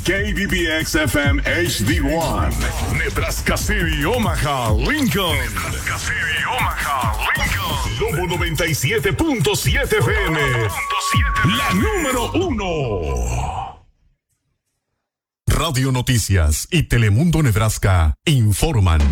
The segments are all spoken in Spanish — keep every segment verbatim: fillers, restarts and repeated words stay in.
K B B X F M H D uno, Nebraska City, Omaha, Lincoln. Nebraska City, Omaha, Lincoln. Lobo noventa y siete punto siete F M. La número uno. Radio Noticias y Telemundo Nebraska informan.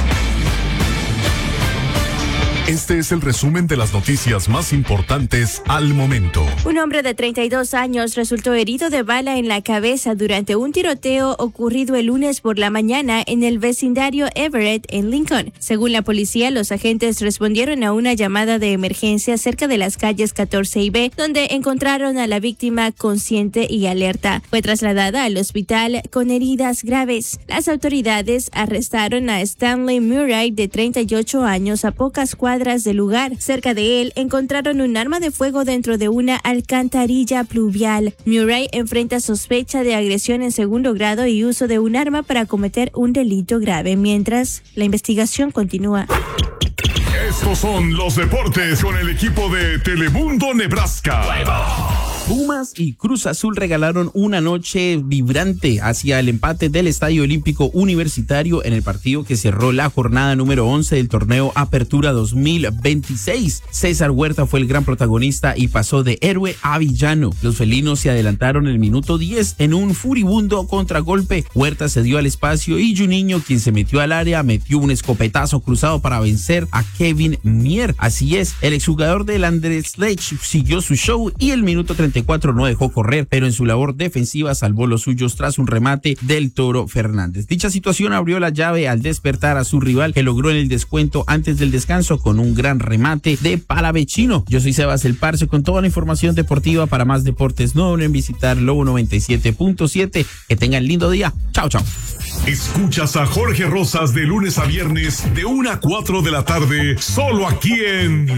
Este es el resumen de las noticias más importantes al momento. Un hombre de treinta y dos años resultó herido de bala en la cabeza durante un tiroteo ocurrido el lunes por la mañana en el vecindario Everett en Lincoln. Según la policía, los agentes respondieron a una llamada de emergencia cerca de las calles catorce y B, donde encontraron a la víctima consciente y alerta. Fue trasladada al hospital con heridas graves. Las autoridades arrestaron a Stanley Murray, de treinta y ocho años, a pocas cuadras del lugar. Cerca de él encontraron un arma de fuego dentro de una alcantarilla pluvial. Murray enfrenta sospecha de agresión en segundo grado y uso de un arma para cometer un delito grave, mientras la investigación continúa. Estos son los deportes con el equipo de Telemundo Nebraska. Pumas y Cruz Azul regalaron una noche vibrante hacia el empate del Estadio Olímpico Universitario en el partido que cerró la jornada número once del torneo Apertura dos mil veintiséis. César Huerta fue el gran protagonista y pasó de héroe a villano. Los felinos se adelantaron en el minuto diez en un furibundo contragolpe. Huerta se dio al espacio y Juninho, quien se metió al área, metió un escopetazo cruzado para vencer a Kevin Mier. Así es, el exjugador del Anderlecht siguió su show y el minuto treinta y cuatro no dejó correr, pero en su labor defensiva salvó los suyos tras un remate del Toro Fernández. Dicha situación abrió la llave al despertar a su rival, que logró en el descuento antes del descanso con un gran remate de Palavecino. Yo soy Sebas El Parche con toda la información deportiva. Para más deportes no olviden visitar Lobo noventa y siete punto siete. Que tengan lindo día. Chao, chao. Escuchas a Jorge Rosas de lunes a viernes de una a cuatro de la tarde, solo aquí en